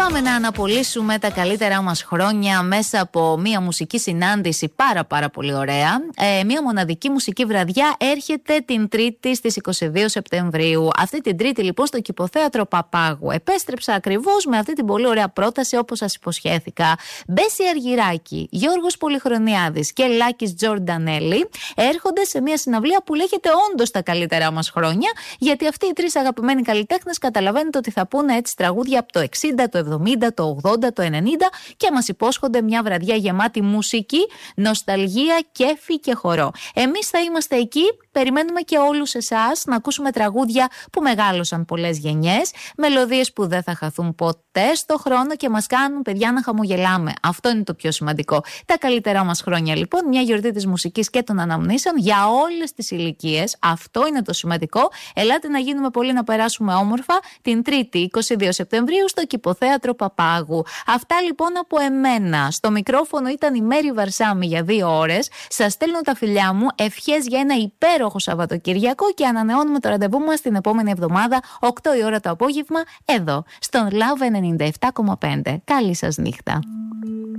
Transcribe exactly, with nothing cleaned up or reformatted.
Πάμε να αναπολύσουμε τα καλύτερά μας χρόνια μέσα από μια μουσική συνάντηση πάρα πάρα πολύ ωραία. Ε, μια μοναδική μουσική βραδιά έρχεται την Τρίτη στις είκοσι δύο Σεπτεμβρίου. Αυτή την Τρίτη λοιπόν στο Κηποθέατρο Παπάγου. Επέστρεψα ακριβώς με αυτή την πολύ ωραία πρόταση όπως σας υποσχέθηκα. Μπέση Αργυράκη, Γιώργος Πολυχρονιάδης και Λάκης Τζορντανέλη έρχονται σε μια συναυλία που λέγεται όντως τα καλύτερά μας χρόνια, γιατί αυτοί οι τρεις αγαπημένοι καλλιτέχνες καταλαβαίνετε ότι θα πούνε έτσι τραγούδια από το εξήντα, το εβδομήντα, το ογδόντα, το ενενήντα και μας υπόσχονται μια βραδιά γεμάτη μουσική, νοσταλγία, κέφι και χορό. Εμείς θα είμαστε εκεί, περιμένουμε και όλους εσάς να ακούσουμε τραγούδια που μεγάλωσαν πολλές γενιές, μελωδίες που δεν θα χαθούν ποτέ στο χρόνο και μας κάνουν παιδιά να χαμογελάμε. Αυτό είναι το πιο σημαντικό. Τα καλύτερά μας χρόνια λοιπόν, μια γιορτή της μουσικής και των αναμνήσεων για όλες τις ηλικίες. Αυτό είναι το σημαντικό. Ελάτε να γίνουμε πολύ, να περάσουμε όμορφα την Τρίτη είκοσι δύο Σεπτεμβρίου στο Κηποθέατρο Παπάγου. Αυτά λοιπόν από εμένα. Στο μικρόφωνο ήταν η Μέρη Βαρσάμι για δύο ώρες. Σας στέλνω τα φιλιά μου, ευχές για ένα υπέροχο Σαββατοκυριακό και ανανεώνουμε το ραντεβού μας την επόμενη εβδομάδα, οκτώ η ώρα το απόγευμα, εδώ, στον Love ενενήντα επτά κόμμα πέντε. Καλή σας νύχτα.